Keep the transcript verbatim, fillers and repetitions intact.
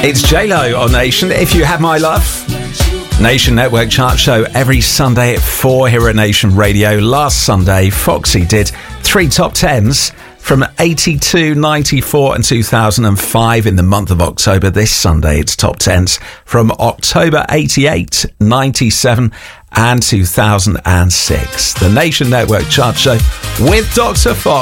It's J-Lo on Nation. If You Have My Love. Nation Network chart show every Sunday at four here at Nation Radio. Last Sunday, Foxy did three top tens from eighty-two, ninety-four and two thousand five in the month of October. This Sunday, it's top tens from October eighty-eight, ninety-seven and two thousand six. The Nation Network chart show with Doctor Fox.